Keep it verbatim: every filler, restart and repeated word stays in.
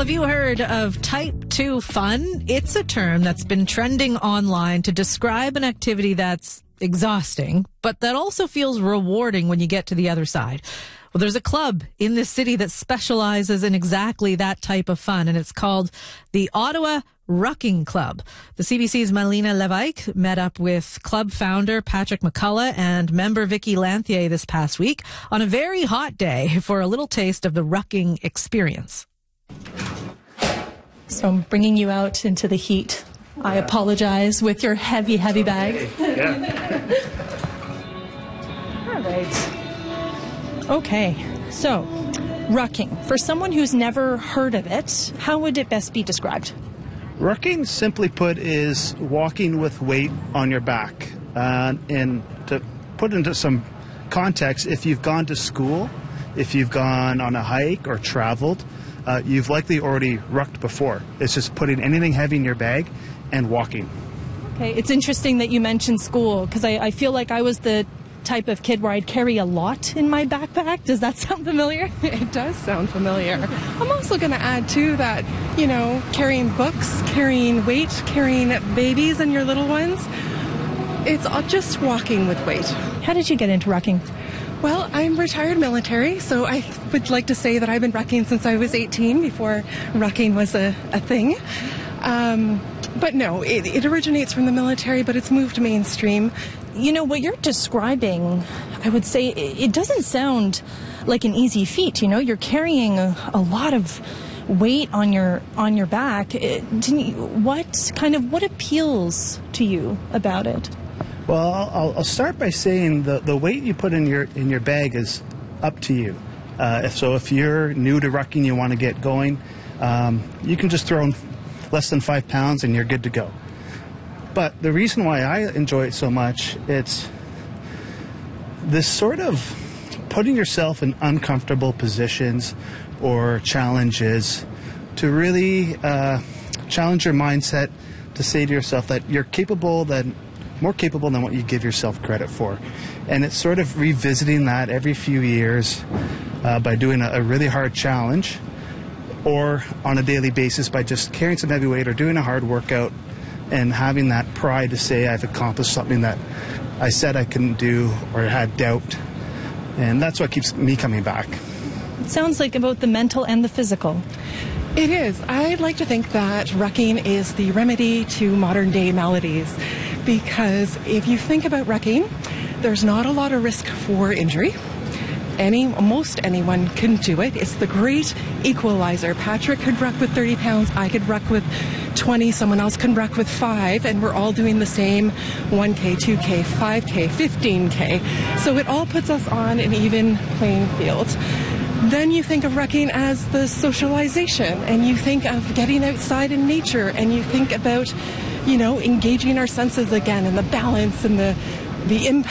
have you heard of type two fun? It's a term that's been trending online to describe an activity that's exhausting, but that also feels rewarding when you get to the other side. Well, there's a club in this city that specializes in exactly that type of fun, and it's called the Ottawa Rucking Club. The C B C's Malina Levesque met up with club founder Patrick McCullough and member Vicky Lanthier this past week on a very hot day for a little taste of the rucking experience. So I'm bringing you out into the heat. I apologize with your heavy, heavy bags. Yeah. All right. Okay. So, rucking. For someone who's never heard of it, how would it best be described? Rucking, simply put, is walking with weight on your back. Uh, and to put into some context, if you've gone to school, if you've gone on a hike or traveled, uh, you've likely already rucked before. It's just putting anything heavy in your bag and walking. Okay, it's interesting that you mentioned school, because I, I feel like I was the type of kid where I'd carry a lot in my backpack. Does that sound familiar? It does sound familiar. I'm also going to add, too, that, you know, carrying books, carrying weight, carrying babies and your little ones, it's all just walking with weight. How did you get into rucking? Well, I'm retired military, so I would like to say that I've been rucking since I was eighteen, before rucking was a, a thing. Um, but no, it, it originates from the military, but it's moved mainstream. You know, what you're describing, I would say, it doesn't sound like an easy feat. You know, you're carrying a, a lot of weight on your on your back. It, what kind of, what appeals to you about it? Well, I'll, I'll start by saying the, the weight you put in your in your bag is up to you. Uh, so if you're new to rucking, you want to get going, um, you can just throw in less than five pounds and you're good to go. But the reason why I enjoy it so much, it's this sort of putting yourself in uncomfortable positions or challenges to really uh, challenge your mindset, to say to yourself that you're capable, that more capable than what you give yourself credit for. And it's sort of revisiting that every few years uh, by doing a, a really hard challenge, or on a daily basis by just carrying some heavy weight or doing a hard workout and having that pride to say I've accomplished something that I said I couldn't do or had doubt. And that's what keeps me coming back. It sounds like about the mental and the physical. It is. I'd like to think that rucking is the remedy to modern day maladies, because if you think about rucking, there's not a lot of risk for injury. Any, most anyone can do it. It's the great equalizer. Patrick could ruck with thirty pounds. I could ruck with twenty. Someone else can ruck with five. And we're all doing the same one K, two K, five K, fifteen K. So it all puts us on an even playing field. Then you think of rucking as the socialization, and you think of getting outside in nature, and you think about, you know, engaging our senses again, and the balance and the, the impact.